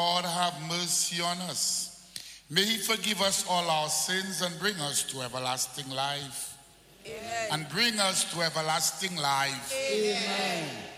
Lord have mercy on us. May he forgive us all our sins and bring us to everlasting life. Amen. And bring us to everlasting life. Amen.